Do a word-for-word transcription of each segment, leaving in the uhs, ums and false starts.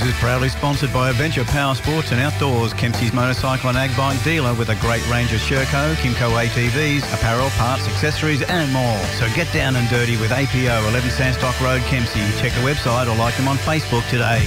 is proudly sponsored by Adventure Power Sports and Outdoors, Kempsey's motorcycle and ag bike dealer with a great range of Sherco, Kimco A T Vs, apparel, parts, accessories and more. So get down and dirty with A P O, eleven Sandstock Road, Kempsey. Check the website or like them on Facebook today.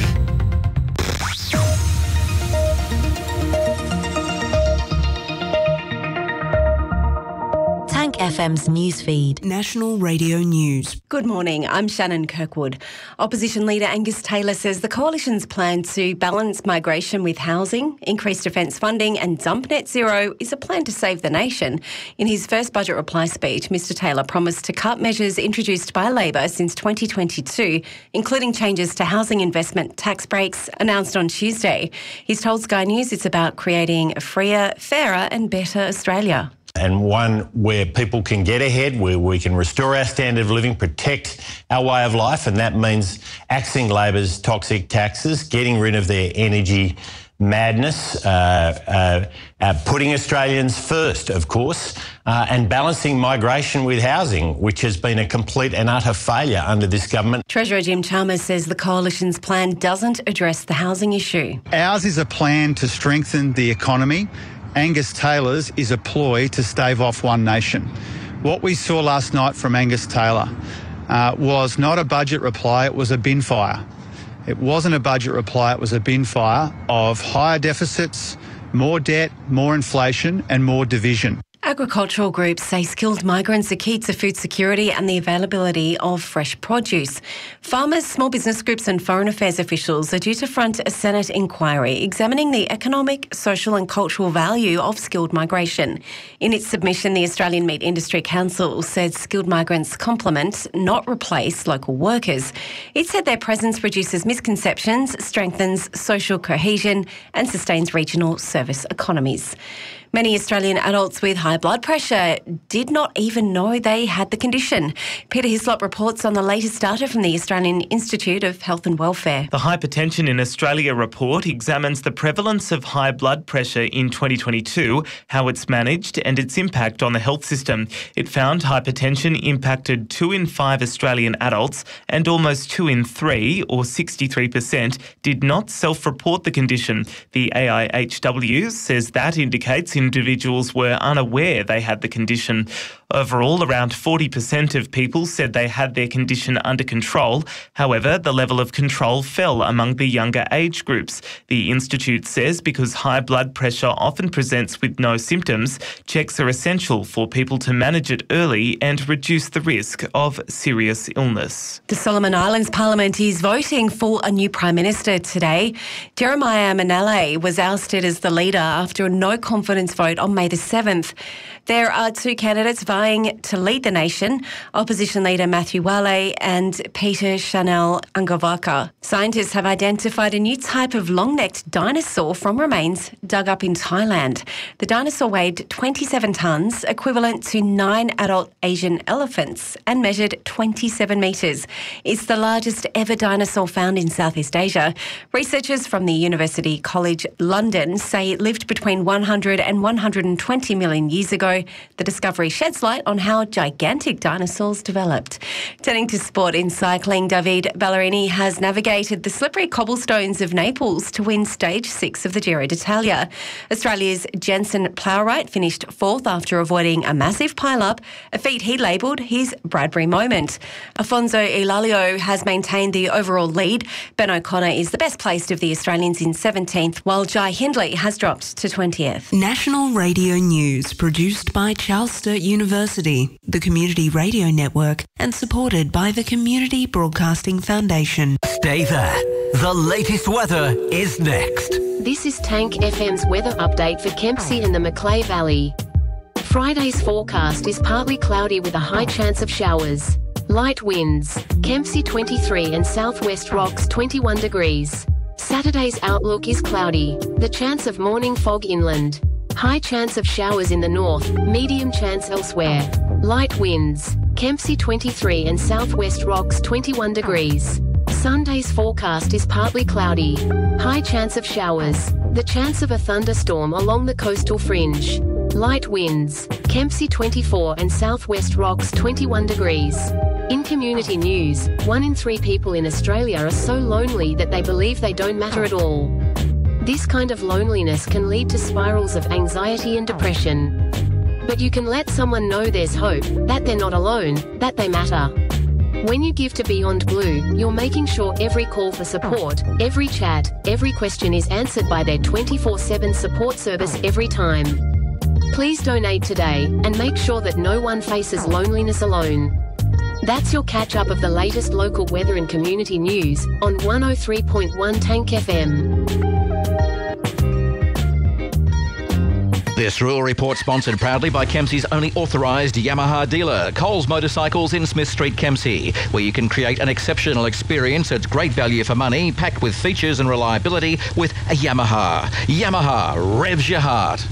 F M's newsfeed. National Radio News. Good morning, I'm Shannon Kirkwood. Opposition leader Angus Taylor says the Coalition's plan to balance migration with housing, increase defence funding and dump net zero is a plan to save the nation. In his first budget reply speech, Mr Taylor promised to cut measures introduced by Labor since twenty twenty-two, including changes to housing investment tax breaks announced on Tuesday. He's told Sky News it's about creating a freer, fairer and better Australia. And one where people can get ahead, where we can restore our standard of living, protect our way of life, and that means axing Labor's toxic taxes, getting rid of their energy madness, uh, uh, uh, putting Australians first, of course, uh, and balancing migration with housing, which has been a complete and utter failure under this government. Treasurer Jim Chalmers says the Coalition's plan doesn't address the housing issue. Ours is a plan to strengthen the economy. Angus Taylor's is a ploy to stave off one nation. What we saw last night from Angus Taylor uh, was not a budget reply, it was a bin fire. It wasn't a budget reply, it was a bin fire of higher deficits, more debt, more inflation and more division. Agricultural groups say skilled migrants are key to food security and the availability of fresh produce. Farmers, small business groups and foreign affairs officials are due to front a Senate inquiry examining the economic, social and cultural value of skilled migration. In its submission, the Australian Meat Industry Council said skilled migrants complement, not replace, local workers. It said their presence reduces misconceptions, strengthens social cohesion and sustains regional service economies. Many Australian adults with high blood pressure did not even know they had the condition. Peter Hislop reports on the latest data from the Australian Institute of Health and Welfare. The Hypertension in Australia report examines the prevalence of high blood pressure in twenty twenty-two, how it's managed and its impact on the health system. It found hypertension impacted two in five Australian adults and almost two in three, or sixty-three percent, did not self-report the condition. The A I H W says that indicates individuals were unaware they had the condition. Overall, around forty percent of people said they had their condition under control. However, the level of control fell among the younger age groups. The Institute says because high blood pressure often presents with no symptoms, checks are essential for people to manage it early and reduce the risk of serious illness. The Solomon Islands Parliament is voting for a new Prime Minister today. Jeremiah Manele was ousted as the leader after a no-confidence vote on May the seventh. There are two candidates vying to lead the nation, opposition leader Matthew Wale and Peter Chanel Angavaka. Scientists have identified a new type of long-necked dinosaur from remains dug up in Thailand. The dinosaur weighed twenty-seven tonnes, equivalent to nine adult Asian elephants, and measured twenty-seven metres. It's the largest ever dinosaur found in Southeast Asia. Researchers from the University College London say it lived between one hundred and one hundred twenty million years ago. The discovery sheds light on how gigantic dinosaurs developed. Turning to sport in cycling, David Ballerini has navigated the slippery cobblestones of Naples to win stage six of the Giro d'Italia. Australia's Jensen Plowright finished fourth after avoiding a massive pile-up, a feat he labelled his Bradbury moment. Afonso Elalio has maintained the overall lead. Ben O'Connor is the best placed of the Australians in seventeenth, while Jai Hindley has dropped to twentieth. National Radio News, produced by Charles Sturt University, the Community Radio Network, and supported by the Community Broadcasting Foundation. Stay there. The latest weather is next. This is Tank F M's weather update for Kempsey and the Macleay Valley. Friday's forecast is partly cloudy with a high chance of showers. Light winds. Kempsey twenty-three and Southwest Rocks twenty-one degrees. Saturday's outlook is cloudy. The chance of morning fog inland. High chance of showers in the north, medium chance elsewhere. Light winds. Kempsey twenty-three and Southwest Rocks twenty-one degrees. Sunday's forecast is partly cloudy. High chance of showers. The chance of a thunderstorm along the coastal fringe. Light winds. Kempsey twenty-four and Southwest Rocks twenty-one degrees. In community news, one in three people in Australia are so lonely that they believe they don't matter at all. This kind of loneliness can lead to spirals of anxiety and depression. But you can let someone know there's hope, that they're not alone, that they matter. When you give to Beyond Blue, you're making sure every call for support, every chat, every question is answered by their twenty-four seven support service every time. Please donate today and make sure that no one faces loneliness alone. That's your catch-up of the latest local weather and community news on one oh three point one Tank F M. This rural report sponsored proudly by Kempsey's only authorised Yamaha dealer, Coles Motorcycles in Smith Street, Kempsey, where you can create an exceptional experience at great value for money, packed with features and reliability with a Yamaha. Yamaha revs your heart.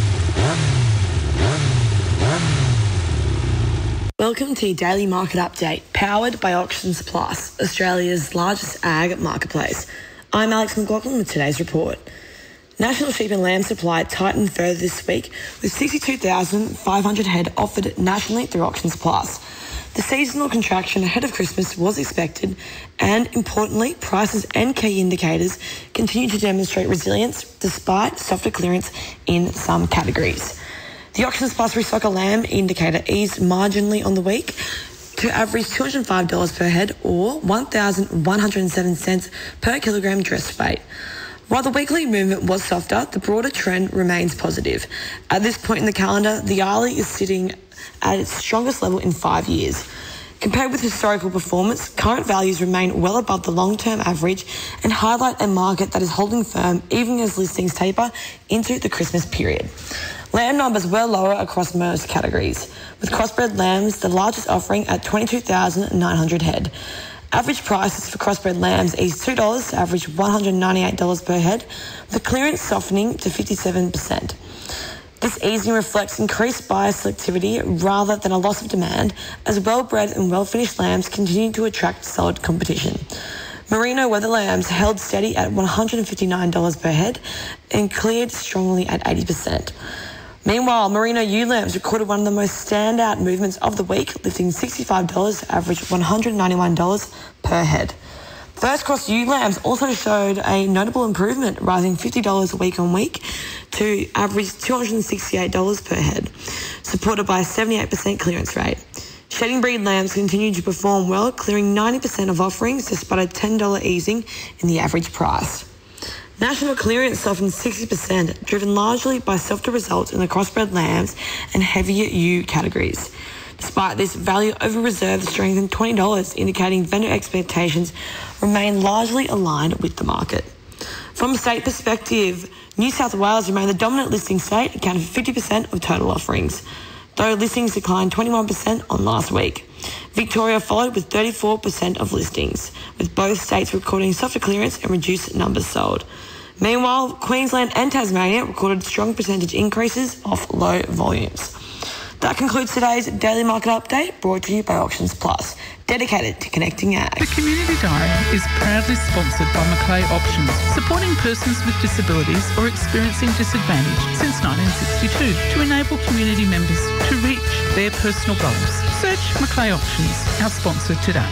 Welcome to your Daily Market Update, powered by Auctions Plus, Australia's largest ag marketplace. I'm Alex McLaughlin with today's report. National sheep and lamb supply tightened further this week, with sixty-two thousand five hundred head offered nationally through Auctions Plus. The seasonal contraction ahead of Christmas was expected, and importantly, prices and key indicators continue to demonstrate resilience despite softer clearance in some categories. The Auctions Plus Restocker Lamb indicator eased marginally on the week to average two hundred five dollars per head, or one thousand one hundred seven cents per kilogram dressed weight. While the weekly movement was softer, the broader trend remains positive. At this point in the calendar, the Yali is sitting at its strongest level in five years. Compared with historical performance, current values remain well above the long-term average and highlight a market that is holding firm even as listings taper into the Christmas period. Lamb numbers were lower across most categories, with crossbred lambs the largest offering at twenty-two thousand nine hundred head. Average prices for crossbred lambs eased two dollars to average one hundred ninety-eight dollars per head, with the clearance softening to fifty-seven percent. This easing reflects increased buyer selectivity rather than a loss of demand, as well-bred and well-finished lambs continue to attract solid competition. Merino weather lambs held steady at one hundred fifty-nine dollars per head and cleared strongly at eighty percent. Meanwhile, Merino ewe lambs recorded one of the most standout movements of the week, lifting sixty-five dollars to average one hundred ninety-one dollars per head. First cross ewe lambs also showed a notable improvement, rising fifty dollars week on week to average two hundred sixty-eight dollars per head, supported by a seventy-eight percent clearance rate. Shedding breed lambs continued to perform well, clearing ninety percent of offerings despite a ten dollars easing in the average price. National clearance softened sixty percent, driven largely by softer results in the crossbred lambs and heavier ewe categories. Despite this, value over reserve strengthened twenty dollars, indicating vendor expectations remain largely aligned with the market. From a state perspective, New South Wales remained the dominant listing state, accounting for fifty percent of total offerings, though listings declined twenty-one percent on last week. Victoria followed with thirty-four percent of listings, with both states recording softer clearance and reduced numbers sold. Meanwhile, Queensland and Tasmania recorded strong percentage increases off low volumes. That concludes today's Daily Market Update, brought to you by Auctions Plus, dedicated to connecting ag. The Community Diary is proudly sponsored by Macleay Options, supporting persons with disabilities or experiencing disadvantage since nineteen sixty-two to enable community members to reach their personal goals. Search Macleay Options, our sponsor today.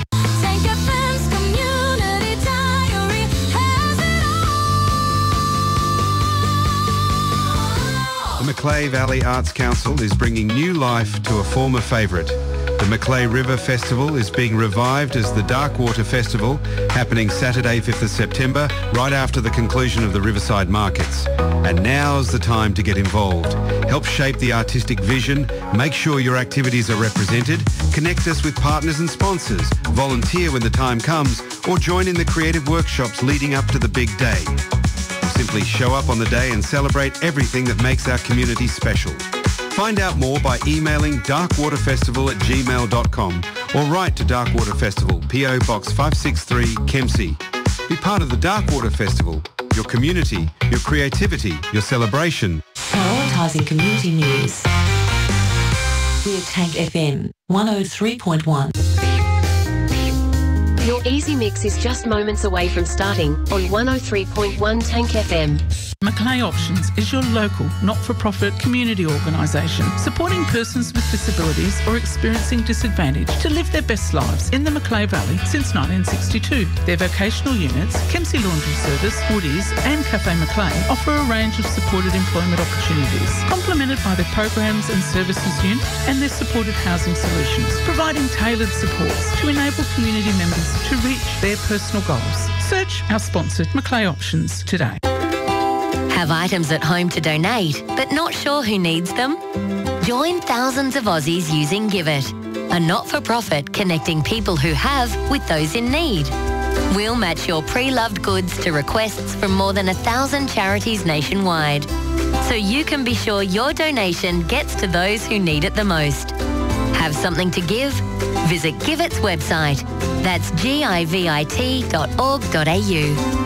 The Macleay Valley Arts Council is bringing new life to a former favourite. The Macleay River Festival is being revived as the Darkwater Festival, happening Saturday fifth of September, right after the conclusion of the Riverside Markets. And now's the time to get involved. Help shape the artistic vision, make sure your activities are represented, connect us with partners and sponsors, volunteer when the time comes, or join in the creative workshops leading up to the big day. Simply show up on the day and celebrate everything that makes our community special. Find out more by emailing darkwaterfestival at gmail dot com or write to Darkwater Festival, P O Box five six three, Kempsey. Be part of the Darkwater Festival, your community, your creativity, your celebration. Prioritising community news. We're Tank F M one oh three point one. Your Easy Mix is just moments away from starting on one oh three point one Tank F M. Macleay Options is your local, not-for-profit community organisation supporting persons with disabilities or experiencing disadvantage to live their best lives in the Macleay Valley since nineteen sixty-two. Their vocational units, Kempsey Laundry Service, Woodies and Cafe Macleay, offer a range of supported employment opportunities, complemented by their programs and services unit and their supported housing solutions, providing tailored supports to enable community members to reach their personal goals. Search our sponsored Macleay Options today. Have items at home to donate, but not sure who needs them? Join thousands of Aussies using Give It, a not-for-profit connecting people who have with those in need. We'll match your pre-loved goods to requests from more than a thousand charities nationwide, so you can be sure your donation gets to those who need it the most. Have something to give? Visit Give It's website. That's givit dot org dot a u.